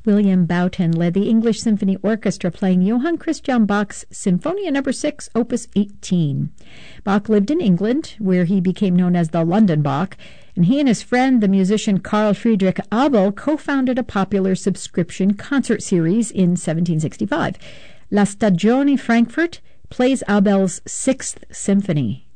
William Boughton led the English Symphony Orchestra playing Johann Christian Bach's Sinfonia No. 6, Opus 18. Bach lived in England, where he became known as the London Bach, and he and his friend, the musician Carl Friedrich Abel, co-founded a popular subscription concert series in 1765. La Stagione Frankfurt plays Abel's Sixth Symphony.